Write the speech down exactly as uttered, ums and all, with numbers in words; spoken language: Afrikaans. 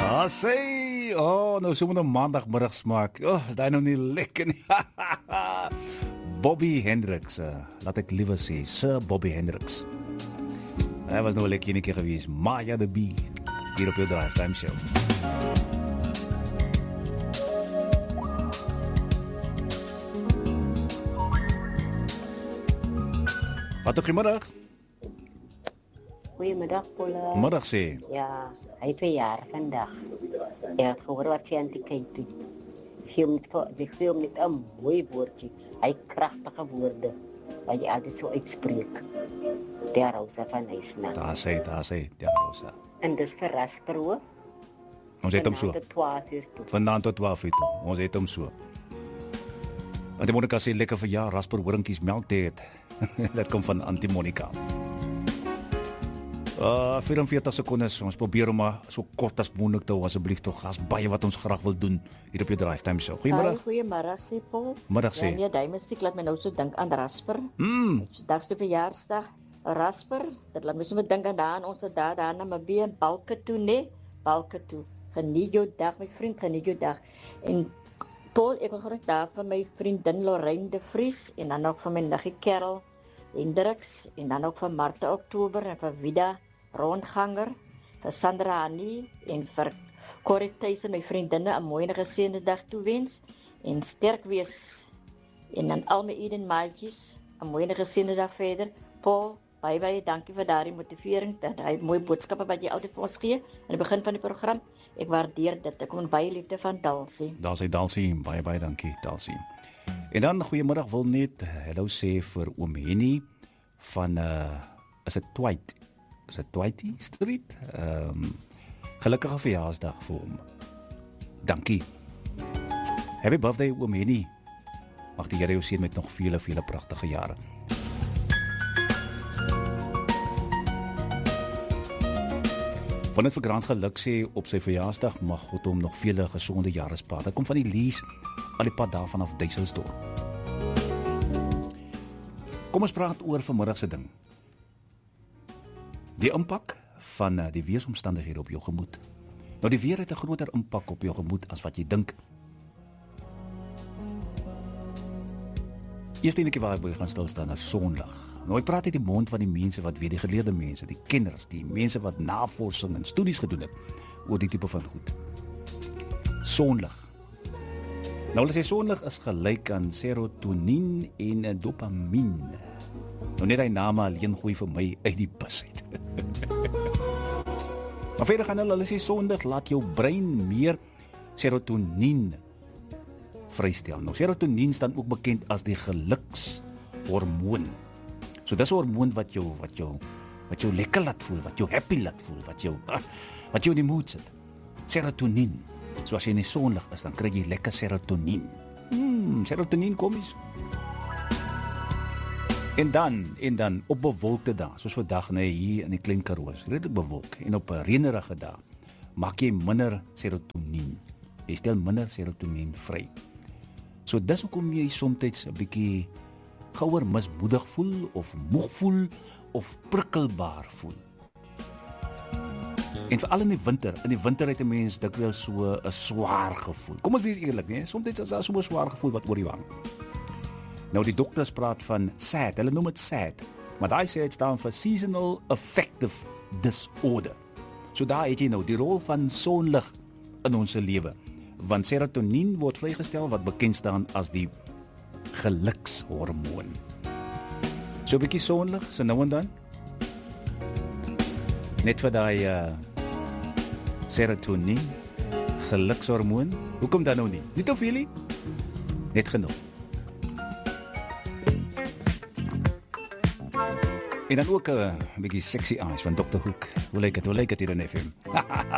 Ah, sê, oh, nou sommer 'n maandagmiddag smaak. Oh, is daai nou nie lekker nie. Bobby Hendricks, uh, laat ek liewer sê, Sir Bobby Hendricks. Hy was nou 'n lekker enetjie gewees, Maya the Bee, hier op jou Drive Time Show. Wat ook goeiemiddag. Goeiemiddag, Paula. Middag sê. Ja, hy verjaar vandag. Ja, gehoor wat sy aan die kyk toe. Film, die film met een mooi woordje. Hy krachtige woorde, wat jy altijd so uitspreek. Der Rosa van Huisnaam. Daar sê, daar sê, Der Rosa. En dis vir Rasper hoor. Ons het hom so. Vanavond tot twaalf uur toe. Vandaan tot twaalf uur toe. Ons het hom so. En die Monica sê, lekker verjaar, Rasper horingkies melkteet. Dat kom van Anti-Monica. Uh, vyf-en-veertig sekondes, ons probeer om maar so kort as moontlik te hou, asseblief tog, as baie wat ons graag wil doen hier op jou Drive Time Show. Goeiemiddag. Hi, goeiemiddag, sê Paul. Middag sê. Ja, nee, die musiek laat my nou so dink aan Rasper. Mm. Vandag se verjaarsdag, Rasper, dit laat my so dink aan daar, ons het daar, daar na my been, Balke toe, nee, Balke toe. Geniet jou dag, my vriend, geniet jou dag. En Paul, ek wil graag daar van my vriendin Lorraine de Vries, en dan ook van my niggie Kerel Hendricks, en dan ook van Martha Oktober, en van Vida Rondganger, vir Sandra Annie, en vir Corrie Thijssen, my vriendinne, 'n mooi en geseënde dag toewens, en sterk wees, en dan al my Eden maatjies, 'n mooi en geseënde dag verder. Paul, baie baie dankie vir daardie motivering, dat hy mooi boodskappe wat jy altyd vir ons gee, aan die begin van die program. Ek waardeer dit, ek kom baie liefde van Dalsie. Daar sê Dalsie, baie baie dankie Dalsie. En dan goeiemiddag, wil net hallo sê vir oom Henny van uh is dit Twyte? Is dit Twyte Street? Ehm um, gelukkige verjaarsdag vir hom. Dankie. Happy birthday oom Henny. Mag die Here jou seën met nog vele vele pragtige jare. Van het vergrant geluk sê op sy verjaarsdag, mag God hom nog vele gesonde jare spaar. Dit kom van die lees al die pad daarvan af Duiselsdorp. Kom ons praat oor vanmiddag se ding. Die impak van die weeromstandighede op jou gemoed. Nou die weer het 'n groter impak op jou gemoed as wat jy dink. Eerste enetjie waar ek gaan stil staan is sonlig. Nou ek praat uit die mond van die mense wat weet, die geleerde mense, die kenners, die mense wat navorsing en studies gedoen het oor die tipe van goed. Sonlig. Nou hulle sê sonlig is gelyk aan serotonien en dopamien. Nou net die name alleen gooi vir my uit die bus uit. Maar verder gaan hulle, hulle sê sonlig laat jou brein meer serotonien vrystel. Nou serotonien staan ook bekend as die gelukshormoon. So dis 'n hormoon wat jou wat jou wat jou lekker laat voel, wat jou happy laat voel, wat jou wat jou in die mood sit. Serotonien. So as jy nie sonlig is, dan kry jy lekker serotonien. Hmm, serotonien komies. En dan, en dan op bewolkte dae, soos vandag nee, hier in die Klein Karoo, redelik bewolk, en op 'n reënerige dag, maak jy minder serotonien. Jy stel minder serotonien vry. So dis hoekom jy soms 'n bietjie gouer mismoedig voel, of moeg voel, of prikkelbaar voel. En veral in die winter, in die winter het 'n mens dikwels so 'n swaar gevoel. Kom ons wees eerlik, nee, soms is daar so 'n swaar gevoel wat oor jou hang. Nou die dokters praat van S A D, hulle noem dit S A D, maar daai sê dit staan vir Seasonal Affective Disorder. So daar het jy nou die rol van sonlig in ons lewe, want serotonien word vrygestel wat bekend staan as die gelukshormoon. So 'n bietjie sonlig, so nou en dan. Net vir daai uh, serotonien, gelukshormoon. Hoekom dan nou nie? Nie te veel nie. Net genoeg. En dan ook 'n uh, bietjie sexy eyes van dokter Hoek. Hoe lyk dit? Hoe lyk dit hier in F M?